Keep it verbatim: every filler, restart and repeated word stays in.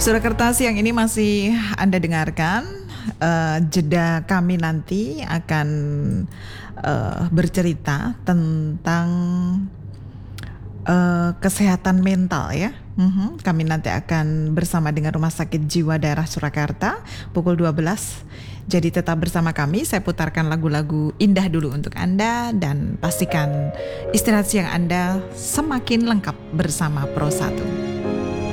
Surakarta siang ini masih Anda dengarkan. Uh, jeda kami nanti akan uh, bercerita tentang uh, kesehatan mental ya. Uhum, kami nanti akan bersama dengan Rumah Sakit Jiwa Daerah Surakarta pukul dua belas. Jadi tetap bersama kami, saya putarkan lagu-lagu indah dulu untuk Anda dan pastikan istirahat siang Anda semakin lengkap bersama Pro satu.